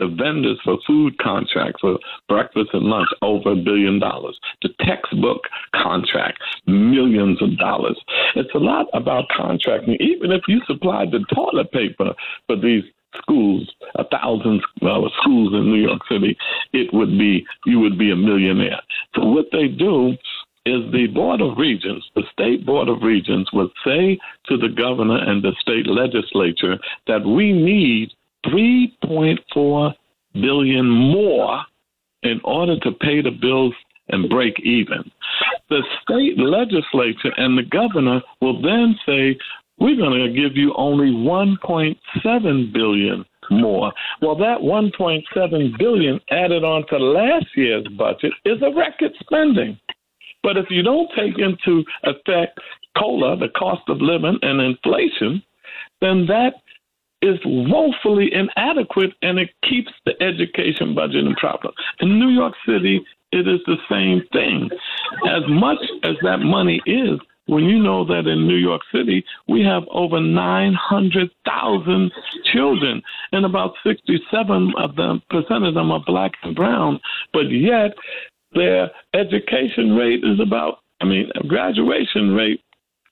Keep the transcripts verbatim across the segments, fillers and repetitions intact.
The vendors for food contracts for breakfast and lunch, over a billion dollars. The textbook contract, millions of dollars. It's a lot about contracting. Even if you supplied the toilet paper for these schools, a thousand uh, schools in New York City, it would be, you would be a millionaire. So what they do is the Board of Regents, the State Board of Regents, would say to the governor and the state legislature that we need three point four billion dollars more in order to pay the bills and break even. The state legislature and the governor will then say, we're going to give you only one point seven billion dollars more. Well, that one point seven billion dollars added on to last year's budget is a record spending. But if you don't take into effect COLA, the cost of living, and inflation, then that is woefully inadequate, and it keeps the education budget in trouble. In New York City, it is the same thing. As much as that money is, when you know that in New York City, we have over nine hundred thousand children, and about sixty-seven of them, percent of them are black and brown, but yet their education rate is about, I mean, graduation rate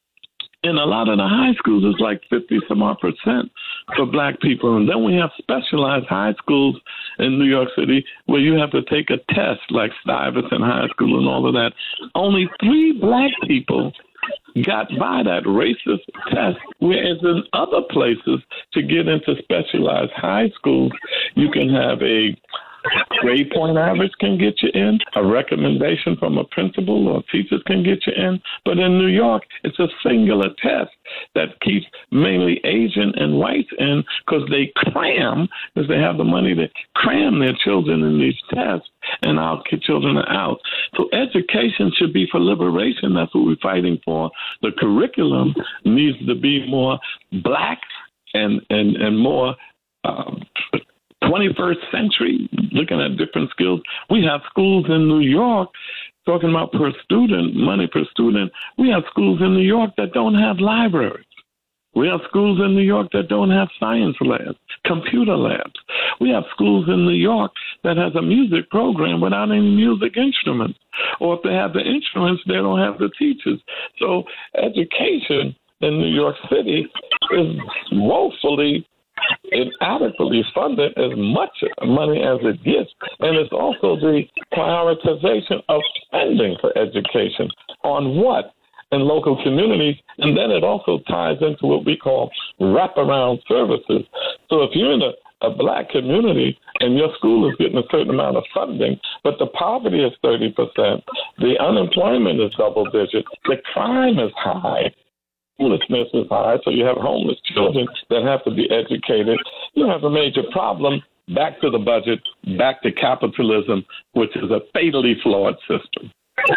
in a lot of the high schools is like fifty some odd percent for black people. And then we have specialized high schools in New York City where you have to take a test like Stuyvesant High School and all of that. Only three black people got by that racist test, whereas in other places to get into specialized high schools, you can have a grade point average can get you in, a recommendation from a principal or teachers can get you in. But in New York, it's a singular test that keeps mainly Asian and whites in because they cram, because they have the money to cram their children in these tests, and our children are out. So education should be for liberation. That's what we're fighting for. The curriculum needs to be more black and, and, and more um, twenty-first century, looking at different skills. We have schools in New York, talking about per student, money per student. We have schools in New York that don't have libraries. We have schools in New York that don't have science labs, computer labs. We have schools in New York that has a music program without any music instruments. Or if they have the instruments, they don't have the teachers. So education in New York City is woefully inadequately funded as much money as it gets. And it's also the prioritization of spending for education on what? In local communities. And then it also ties into what we call wraparound services. So if you're in a, a black community and your school is getting a certain amount of funding, but the poverty is thirty percent, the unemployment is double digit, the crime is high, homelessness is high, so you have homeless children that have to be educated. You have a major problem. Back to the budget, back to capitalism, which is a fatally flawed system.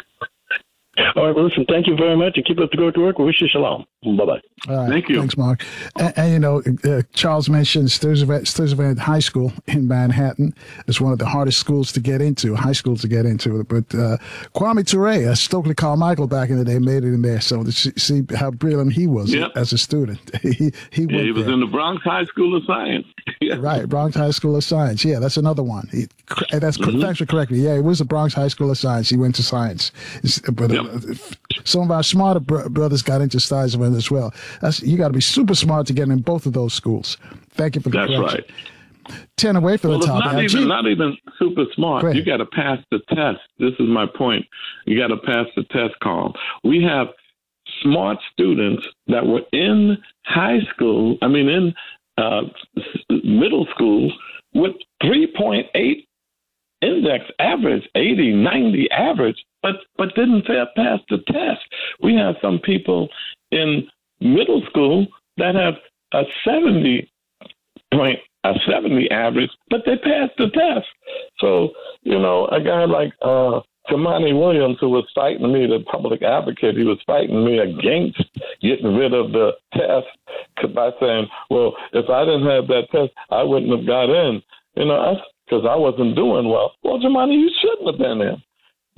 All right, well, listen, thank you very much, and keep up the good work. We wish you shalom. Bye-bye. All right, thank you. Thanks, Mark. And, and you know, uh, Charles mentioned Sturtevant High School in Manhattan. It's one of the hardest schools to get into, high schools to get into. But uh, Kwame Ture, uh, Stokely Carmichael back in the day, made it in there. So to see how brilliant he was yep. as a student. he he, yeah, he was there. in the Bronx High School of Science. yeah. Right, Bronx High School of Science. Yeah, that's another one. He, that's mm-hmm. Thanks for correcting me. Yeah, it was the Bronx High School of Science. He went to science. It's, but yep. uh, some of our smarter br- brothers got into Stuyvesant as well. That's, you got to be super smart to get in both of those schools. Thank you for the That's correction. right. Ten away from well, the top. Not even, not even super smart. Go you got to pass the test. This is my point. You got to pass the test, Carl. We have smart students that were in high school, I mean, in uh, middle school with three point eight index average, eighty, ninety average, but, but didn't pass the test. We have some people in middle school that have a seventy point, a seventy average, but they passed the test. So, you know, a guy like uh, Kamani Williams, who was fighting me, the public advocate, he was fighting me against getting rid of the test by saying, well, if I didn't have that test, I wouldn't have got in. You know, because I wasn't doing well. Well, Jamani, you shouldn't have been in.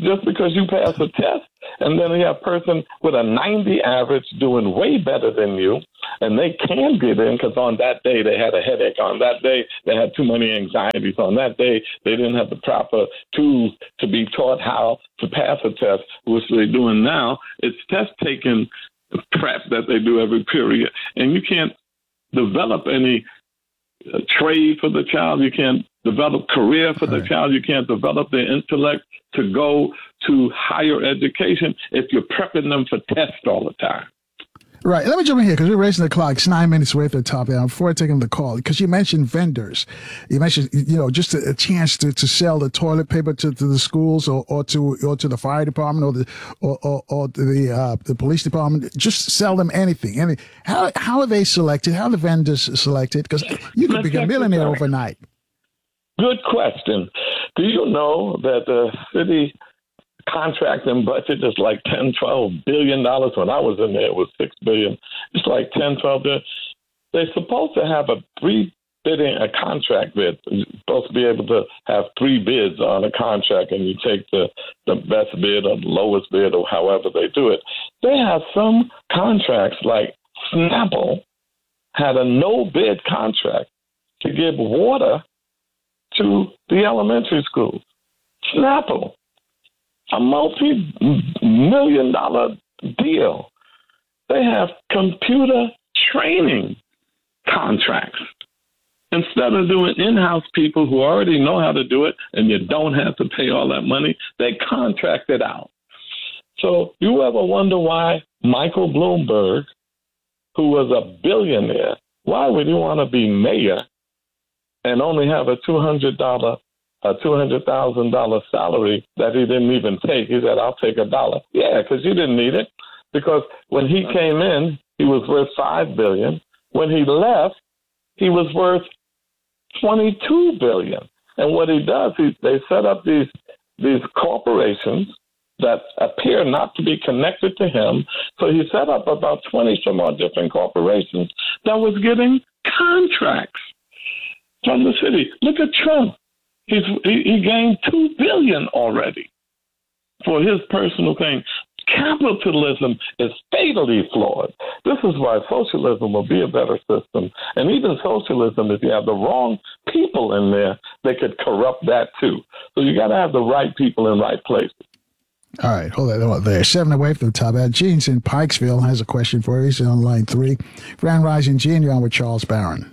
just because you pass a test. And then you have a person with a ninety average doing way better than you, and they can get in because on that day they had a headache. On that day they had too many anxieties. On that day they didn't have the proper tools to be taught how to pass a test, which they're doing now. It's test-taking prep that they do every period. And you can't develop any uh, trade for the child. You can't develop career for the right. child. You can't develop their intellect to go to higher education if you're prepping them for tests all the time. Right. Let me jump in here because we're racing the clock. It's nine minutes away from the top now. Before I take the call, because you mentioned vendors, you mentioned you know just a, a chance to, to sell the toilet paper to, to the schools or, or to or to the fire department or the or or, or the uh, the police department. Just sell them anything. Any how how are they selected? How are the vendors selected? Because you could become a millionaire overnight. Good question. Do you know that the city contract and budget is like ten, twelve billion dollars? When I was in there, it was six billion. It's like ten, twelve billion. They're supposed to have a three bidding a contract bid. You're supposed to be able to have three bids on a contract, and you take the, the best bid or the lowest bid or however they do it. They have some contracts like Snapple had a no bid contract to give water to the elementary schools. Snapple, a multi-million dollar deal. They have computer training contracts. Instead of doing in-house people who already know how to do it and you don't have to pay all that money, they contract it out. So you ever wonder why Michael Bloomberg, who was a billionaire, why would he want to be mayor and only have a two hundred dollars a two hundred thousand dollars salary that he didn't even take? He said, I'll take a dollar. Yeah, because you didn't need it. Because when he came in, he was worth five billion dollars. When he left, he was worth twenty-two billion dollars. And what he does, he, they set up these these corporations that appear not to be connected to him. So he set up about twenty some odd different corporations that was getting contracts from the city. Look at Trump. He's, he, he gained two billion dollars already for his personal thing. Capitalism is fatally flawed. This is why socialism will be a better system. And even socialism, if you have the wrong people in there, they could corrupt that too. So you got to have the right people in right places. All right, hold on there. Seven away from the top. Uh, Gene's in Pikesville has a question for you. He's on line three. Grand Rising, Gene, you're on with Charles Barron.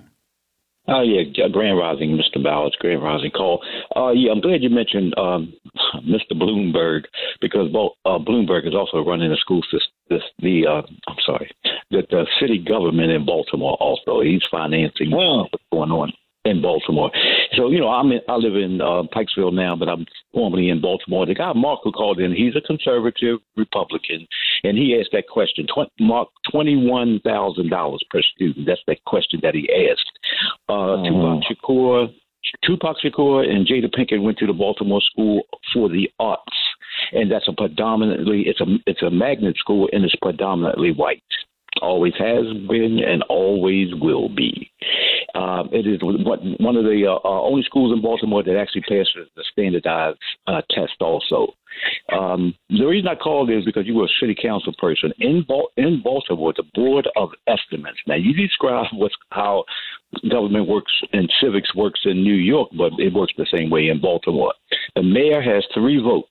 Oh, yeah, Grand Rising, Mister Bowers, Grand Rising call. Uh, yeah, I'm glad you mentioned um, Mister Bloomberg, because uh, Bloomberg is also running the school system, this, the, uh, I'm sorry, the, the city government in Baltimore also. He's financing uh, what's going on in Baltimore. So, you know, I'm in, I live in uh, Pikesville now, but I'm formerly in Baltimore. The guy, Mark, who called in, he's a conservative Republican, and he asked that question, tw- Mark, twenty-one thousand dollars per student. That's the question that he asked. Uh, mm-hmm. Tupac Shakur, Tupac Shakur and Jada Pinkett went to the Baltimore School for the Arts, and that's a predominantly, it's a, it's a magnet school, and it's predominantly white. Always has been and always will be. Uh, it is one of the uh, only schools in Baltimore that actually passes the standardized uh, test also. Um, the reason I called is because you were a city council person. In, Bal- in Baltimore, the Board of Estimates. Now, you describe what's, how government works and civics works in New York, but it works the same way in Baltimore. The mayor has three votes.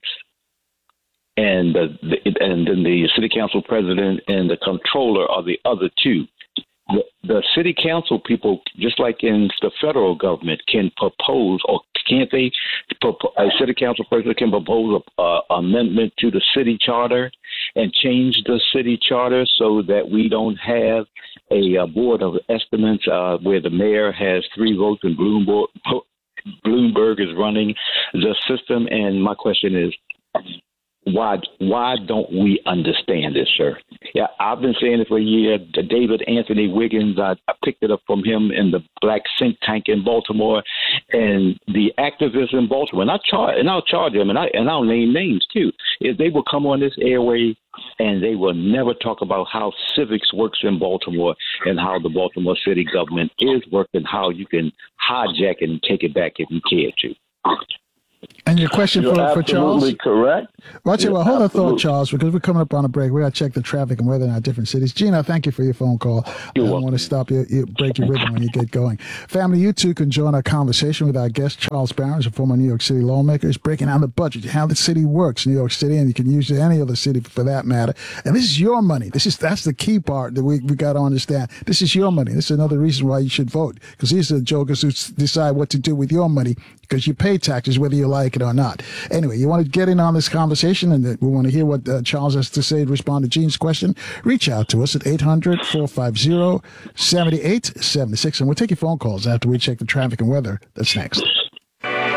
And the, the, and then the city council president and the controller are the other two. The, the city council people, just like in the federal government, can propose, or can't they? A city council president can propose an uh, amendment to the city charter and change the city charter so that we don't have a, a board of estimates uh, where the mayor has three votes and Bloomberg, Bloomberg is running the system. And my question is, Why why don't we understand this, sir? Yeah, I've been saying it for a year. The David Anthony Wiggins, I, I picked it up from him in the Black Think Tank in Baltimore, and the activists in Baltimore. And I charge, and I'll charge them, and I and I'll name names too. If they will come on this airway, and they will never talk about how civics works in Baltimore and how the Baltimore city government is working, how you can hijack it and take it back if you care to. And your question You're for, for Charles? absolutely correct. Well, I'll tell you what, hold that thought, Absolutely. Charles, because we're coming up on a break. We got to check the traffic and weather in our different cities. Gina, thank you for your phone call. You're I don't welcome. want to stop you, you, break your rhythm when you get going. Family, you too can join our conversation with our guest, Charles Barron, a former New York City lawmaker. He's breaking down the budget, how the city works, New York City, and you can use it any other city for that matter. And this is your money. This is That's the key part that we, we got to understand. This is your money. This is another reason why you should vote, because these are the jokers who s- decide what to do with your money, because you pay taxes whether you like it or not. Anyway, you want to get in on this conversation, and uh, we want to hear what uh, Charles has to say to respond to Gene's question. Reach out to us at eight hundred, four five zero, seven eight seven six, and we'll take your phone calls after we check the traffic and weather. That's next.